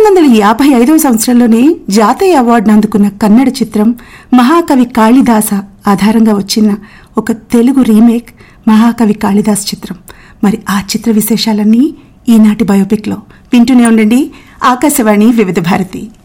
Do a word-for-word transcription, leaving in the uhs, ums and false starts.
పంతొమ్మిది వందల యాభై ఐదవ సంవత్సరంలోనే జాతీయ అవార్డును అందుకున్న కన్నడ చిత్రం మహాకవి కాళిదాస ఆధారంగా వచ్చిన ఒక తెలుగు రీమేక్ మహాకవి కాళిదాస్ చిత్రం. మరి ఆ చిత్ర విశేషాలన్నీ ఈనాటి బయోపిక్లో వింటూనే ఉండండి. ఆకాశవాణి వివిధ భారతి.